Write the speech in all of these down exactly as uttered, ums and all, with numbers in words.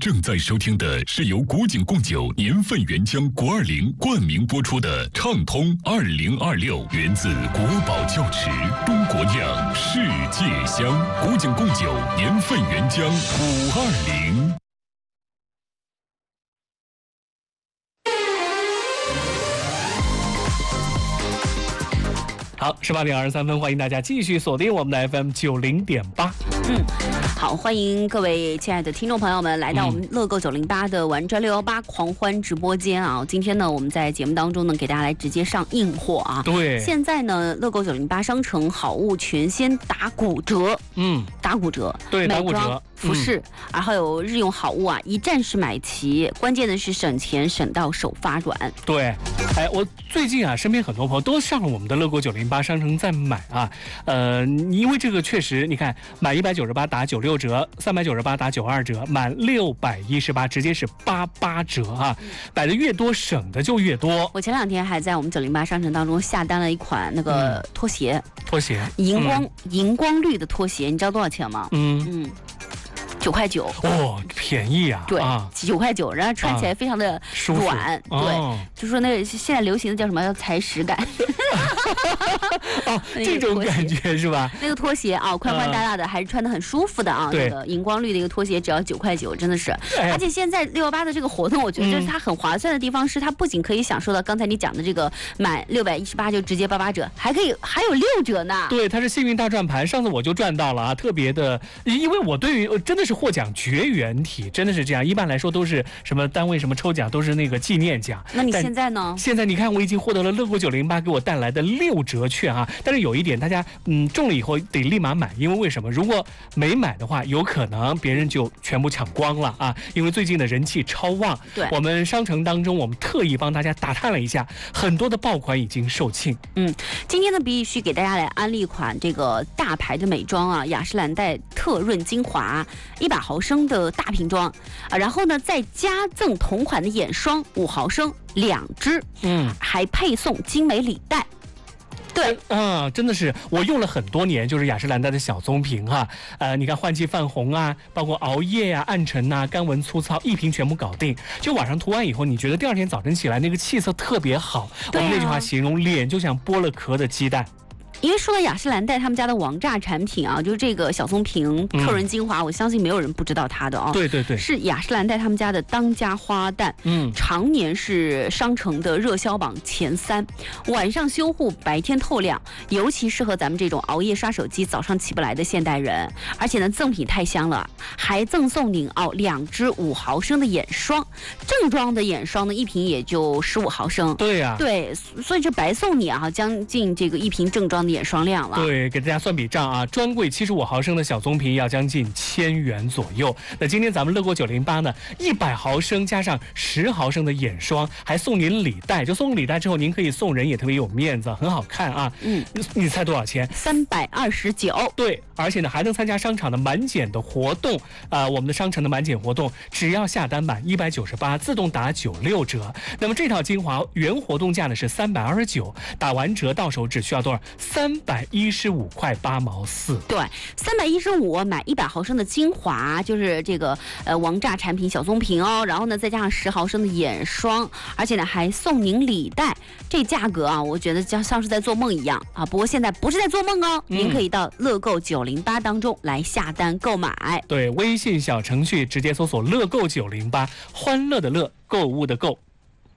正在收听的是由古井贡酒年份原浆国二零冠名播出的畅通二零二六，源自国宝窖池，中国酿，世界香。古井贡酒年份原浆五二零。 好，十八点二十三分，欢迎大家继续锁定我们的 F M 九零点八。 嗯，好，欢迎各位亲爱的听众朋友们来到我们乐购九零八的玩转六幺八狂欢直播间啊！今天呢，我们在节目当中呢，给大家来直接上硬货啊。 对。 现在呢，乐购九零八商城好物全线打骨折，嗯，打骨折， 对，打骨折。 服饰，然后还有日用好物啊，一站式买齐，关键的是省钱省到手发软。 对，哎，我最近啊，身边很多朋友都上了我们的乐购九零八商城在买啊，呃，因为这个确实，你看买一百九十八打九六折，三百九十八打九二折，满六百一十八直接是八八折啊，买的越多省的就越多。 我前两天还在我们九零八商城当中下单了一款那个拖鞋， 嗯、拖鞋， 荧光荧、嗯、光绿的拖鞋，你知道多少钱吗？嗯嗯。九块九哦，便宜啊！ 对，九块九，然后穿起来非常的软，啊、对，哦、就说那个现在流行的叫什么？叫踩屎感。 哦，这种感觉是吧？ 那个拖鞋啊，宽宽大大的，嗯、还是穿的很舒服的啊。 对， 那个荧光绿的一个拖鞋只要九块九，真的是。哎、而且现在六幺八的这个活动，我觉得就是它很划算的地方是，它不仅可以享受到刚才你讲的这个满六百一十八就直接八八折，还可以还有六折呢。 对，它是幸运大转盘，上次我就赚到了啊，特别的，因为我对于真的是获奖绝缘体，真的是这样。一般来说都是什么单位什么抽奖都是那个纪念奖。 那你现在呢？ 现在你看我已经获得了乐购九零八给我带来的六折券啊！但是有一点，大家嗯中了以后得立马买，因为为什么？如果没买的话，有可能别人就全部抢光了啊！因为最近的人气超旺。 对， 我们商城当中，我们特意帮大家打探了一下，很多的爆款已经售罄。 嗯，今天呢必须给大家来安利一款这个大牌的美妆啊，雅诗兰黛特润精华一百毫升的大瓶装啊，然后呢再加赠同款的眼霜五毫升两支，嗯，还配送精美礼袋。对， 啊，真的是我用了很多年，就是雅诗兰黛的小棕瓶哈，呃，你看换季泛红啊，包括熬夜呀、啊、暗沉呐、啊、干纹粗糙，一瓶全部搞定。就晚上涂完以后，你觉得第二天早晨起来那个气色特别好。我们那句话形容脸就像剥了壳的鸡蛋。 因为说到雅诗兰黛他们家的王炸产品啊，就是这个小棕瓶特润精华、嗯，我相信没有人不知道它的哦。 对对对， 是雅诗兰黛他们家的当家花旦，嗯，常年是商城的热销榜前三。晚上修护，白天透亮，尤其适合咱们这种熬夜刷手机、早上起不来的现代人。而且呢，赠品太香了，还赠送您哦两支五毫升的眼霜，正装的眼霜呢一瓶也就十五毫升。 对呀、啊， 对，所以这白送你啊，将近这个一瓶正装的眼霜量了。 对，给大家算笔账啊，专柜七十五毫升的小棕瓶要将近千元左右。那今天咱们乐购九零八呢，一百毫升加上十毫升的眼霜，还送您礼袋。就送礼袋之后，您可以送人也特别有面子，很好看啊。嗯，你, 你猜多少钱？ 三百二十九。 对，而且呢还能参加商场的满减的活动啊、呃，我们的商城的满减活动，只要下单满一百九十八，自动打九六折。那么这套精华原活动价呢是三百二十九，打完折到手只需要多少？三百一十五块八毛四。 对，三百一十五买一百毫升的精华，就是这个呃王炸产品小棕瓶哦，然后呢再加上十毫升的眼霜，而且呢还送您礼袋，这价格啊，我觉得像像是在做梦一样啊。不过现在不是在做梦哦，嗯、您可以到乐购九零八当中来下单购买。 对，微信小程序直接搜索乐购九零八，欢乐的乐，购物的购。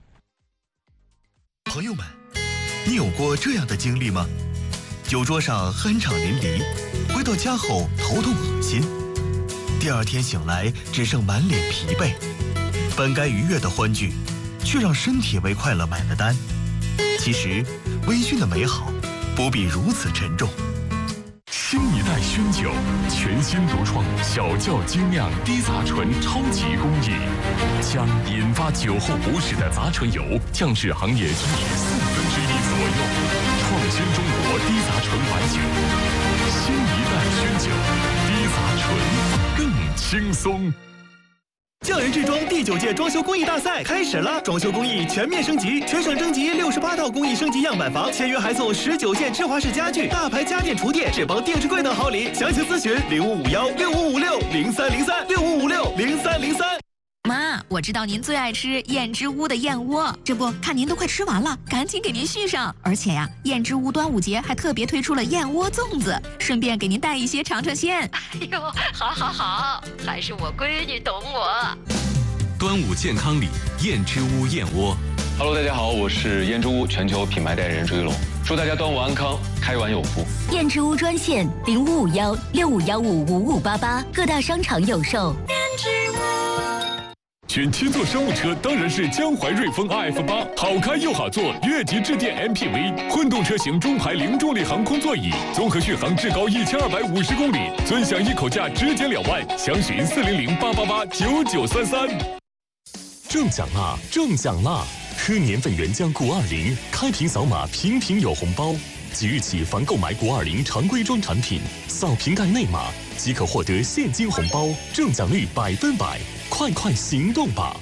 朋友们，你有过这样的经历吗？酒桌上酣畅淋漓，回到家后头痛恶心，第二天醒来只剩满脸疲惫，本该愉悦的欢聚，却让身体为快乐买了单。其实，微醺的美好不必如此沉重。 新一代熏酒，全新独创小窖精酿低杂醇超级工艺，将引发酒后不适的杂醇油降至行业均值四分之一左右，创新中国低杂醇白酒。新一代熏酒，低杂醇更轻松。 匠人制装第九届装修工艺大赛开始了，装修工艺全面升级，全省征集六十八套工艺升级样板房，签约还送十九件智华式家具、大牌家电厨电、智邦电视柜等好礼。详情咨询零五五幺六五五六零三零三六五五六零三零三。 我知道您最爱吃燕之屋的燕窝，这不看您都快吃完了，赶紧给您续上。而且呀，燕之屋端午节还特别推出了燕窝粽子，顺便给您带一些尝尝鲜。 哎呦，好好好，还是我闺女懂我。 端午健康礼，燕之屋燕窝。 Hello， 大家好，我是燕之屋全球品牌代言人朱一龙，祝大家端午安康，开碗有福。 燕之屋专线零五五幺六五幺五五五八八，各大商场有售。燕之屋。 选七座商务车当然是江淮瑞风 R F 八，好开又好坐，越级致电 M P V， 混动车型中排零重力航空座椅，综合续航至高一千二百五十公里，尊享一口价直减两万，详询四零零八八八九九三三。中奖啦！中奖啦！喝年份原浆谷二零，开瓶扫码，瓶瓶有红包。即日起，凡购买谷二零常规装产品，扫瓶盖内码即可获得现金红包，中奖率百分百。快快行动吧！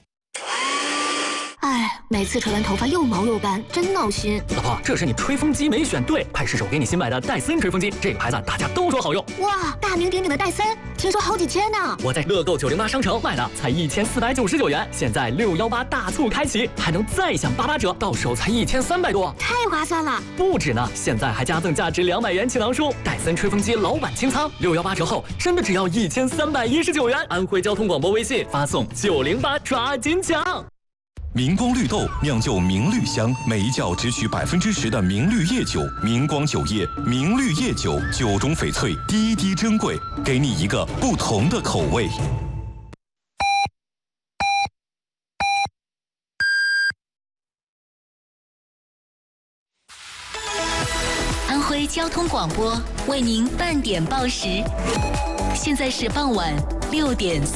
哎，每次吹完头发又毛又干，真闹心。 老婆，这是你吹风机没选对，快试试我给你新买的戴森吹风机，这个牌子大家都说好用。 哇，大名鼎鼎的戴森，听说好几千呢。 我在乐购九零八商城买的，才一千四百九十九元，现在六幺八大促开启，还能再享八八折，到手才一千三百多， 太划算了。 不止呢，现在还加赠价值两百元锦囊书，戴森吹风机老板清仓，六幺八折后真的只要一千三百一十九元。安徽交通广播微信发送九零八，抓紧抢。 明光绿豆酿就明绿香，每一窖只取百分之十的明绿叶酒。明光酒业明绿叶酒，酒中翡翠，滴滴珍贵，给你一个不同的口味。 安徽交通广播为您半点报时，现在是傍晚六点。